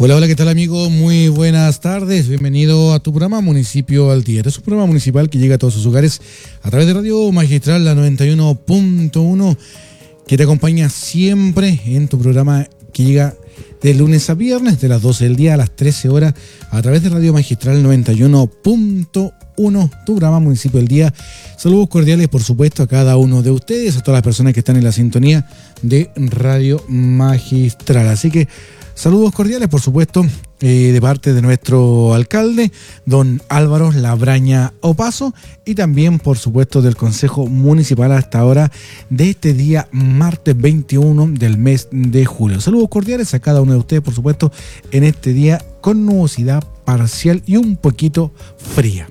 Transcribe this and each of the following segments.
Hola, hola, ¿qué tal, amigo? Muy buenas tardes. Bienvenido a tu programa Municipio al Día. Este es un programa municipal que llega a todos sus hogares a través de Radio Magistral, la 91.1, que te acompaña siempre en tu programa que llega de lunes a viernes, de las 12 del día a las 13 horas, a través de Radio Magistral 91.1, tu programa Municipio del Día. Saludos cordiales, por supuesto, a cada uno de ustedes, a todas las personas que están en la sintonía de Radio Magistral. Así que saludos cordiales, por supuesto, de parte de nuestro alcalde, don Álvaro Labraña Opazo, y también, por supuesto, del Consejo Municipal hasta ahora de este día, martes 21 del mes de julio. Saludos cordiales a cada uno de ustedes, por supuesto, en este día con nubosidad parcial y un poquito fría.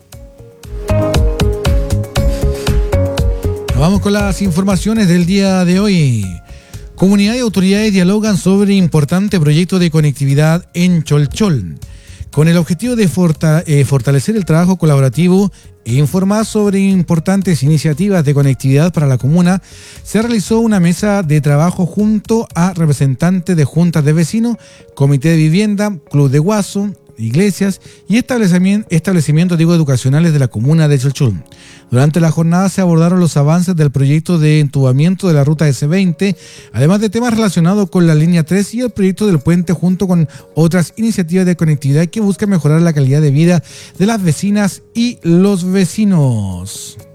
Vamos con las informaciones del día de hoy. Comunidad y autoridades dialogan sobre importante proyecto de conectividad en Cholchol, con el objetivo de fortalecer el trabajo colaborativo e informar sobre importantes iniciativas de conectividad para la comuna. Se realizó una mesa de trabajo junto a representantes de juntas de vecinos, comité de vivienda, club de guaso, iglesias y establecimientos educacionales de la comuna de Cholchol. Durante la jornada se abordaron los avances del proyecto de entubamiento de la ruta S20, además de temas relacionados con la línea 3 y el proyecto del puente, junto con otras iniciativas de conectividad que buscan mejorar la calidad de vida de las vecinas y los vecinos.